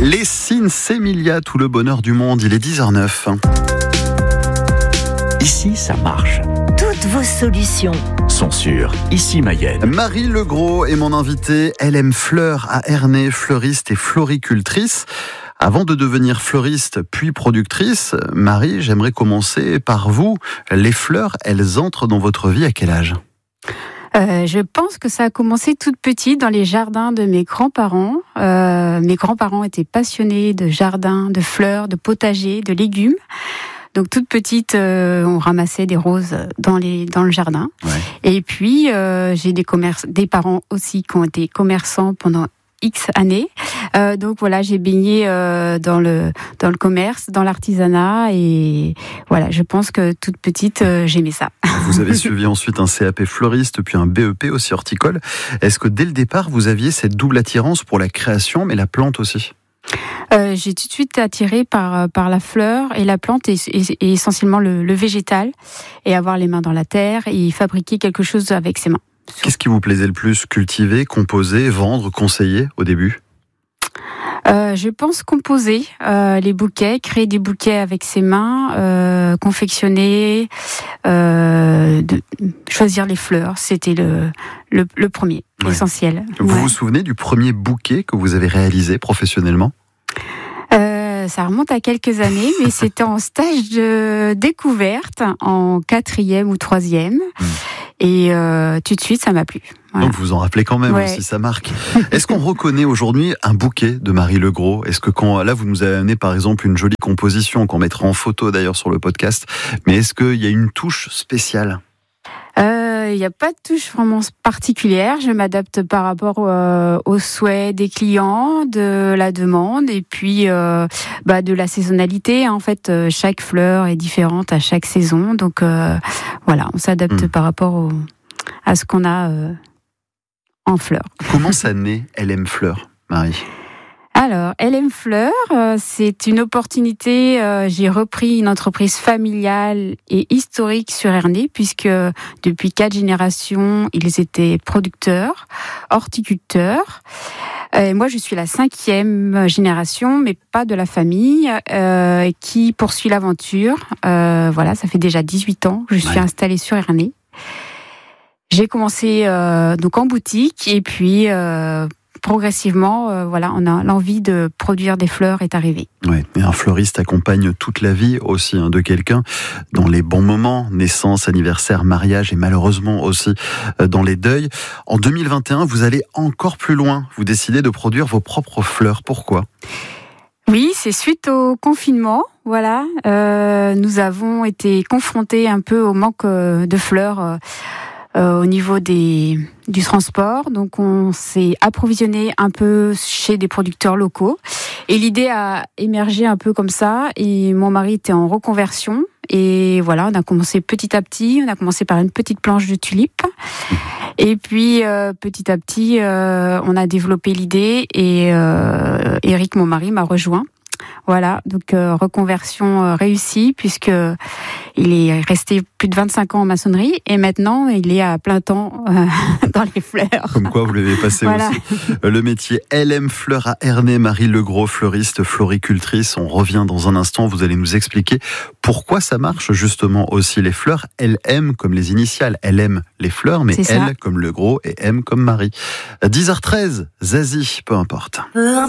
Les Sinsemilia, tout le bonheur du monde, il est 10h09. Ici, ça marche. Toutes vos solutions Sont sur Ici Mayenne. Marie Legros est mon invitée. Elle aime fleurs à Ernée, fleuriste et floricultrice. Avant de devenir fleuriste puis productrice, Marie, j'aimerais commencer par vous. Les fleurs, elles entrent dans votre vie à quel âge ? Je pense que ça a commencé toute petite dans les jardins de mes grands-parents. Mes grands-parents étaient passionnés de jardins, de fleurs, de potagers, de légumes. Donc toute petite, on ramassait des roses dans le jardin. Ouais. Et puis j'ai des parents aussi qui ont été commerçants pendant X années. Donc voilà, j'ai baigné dans le commerce, dans l'artisanat, et voilà, je pense que toute petite, j'aimais ça. Vous avez suivi ensuite un CAP fleuriste, puis un BEP aussi horticole. Est-ce que dès le départ, vous aviez cette double attirance pour la création, mais la plante aussi ? J'ai tout de suite attirée par la fleur et la plante, et essentiellement le végétal, et avoir les mains dans la terre et fabriquer quelque chose avec ses mains. Qu'est-ce qui vous plaisait le plus ? Cultiver, composer, vendre, conseiller au début ? Je pense composer les bouquets, créer des bouquets avec ses mains, confectionner, choisir les fleurs. C'était le premier, l'essentiel. Vous vous souvenez du premier bouquet que vous avez réalisé professionnellement ? Ça remonte à quelques années, mais c'était en stage de découverte, en 4e ou 3e. Et tout de suite, ça m'a plu. Voilà. Donc vous en rappelez quand même, si ça marque. Est-ce qu'on reconnaît aujourd'hui un bouquet de Marie Legros ? Est-ce que là, vous nous avez amené par exemple une jolie composition qu'on mettra en photo d'ailleurs sur le podcast, mais est-ce qu'il y a une touche spéciale ? Il n'y a pas de touche vraiment particulière. Je m'adapte par rapport aux souhaits des clients, de la demande, et puis de la saisonnalité. En fait, chaque fleur est différente à chaque saison. Donc voilà, on s'adapte par rapport à ce qu'on a en fleurs. Comment ça naît LM Fleurs, Marie ? Alors, LM Fleurs, c'est une opportunité. J'ai repris une entreprise familiale et historique sur Ernée, puisque depuis 4 générations, ils étaient producteurs, horticulteurs. Moi, je suis la 5e génération, mais pas de la famille, qui poursuit l'aventure. Voilà, ça fait déjà 18 ans que je suis installée sur Ernée. J'ai commencé donc en boutique, et puis progressivement, on a l'envie de produire des fleurs est arrivée. Oui, et un fleuriste accompagne toute la vie aussi de quelqu'un dans les bons moments, naissance, anniversaire, mariage, et malheureusement aussi dans les deuils. En 2021, vous allez encore plus loin. Vous décidez de produire vos propres fleurs. Pourquoi ? Oui, c'est suite au confinement. Voilà, nous avons été confrontés un peu au manque de fleurs. Au niveau du transport, donc on s'est approvisionné un peu chez des producteurs locaux, et l'idée a émergé un peu comme ça, et mon mari était en reconversion, et voilà, on a commencé petit à petit. On a commencé par une petite planche de tulipes, et puis petit à petit on a développé l'idée, et Eric, mon mari, m'a rejoint. Voilà, donc reconversion réussie, puisque il est resté plus de 25 ans en maçonnerie, et maintenant il est à plein temps dans les fleurs. Comme quoi vous l'avez passé aussi. Le métier LM Fleurs à Ernée, Marie Legros, fleuriste, floricultrice. On revient dans un instant, vous allez nous expliquer pourquoi ça marche justement aussi les fleurs. LM comme les initiales, elle aime les fleurs, mais L comme Legros et M comme Marie. 10h13, Zazie, peu importe.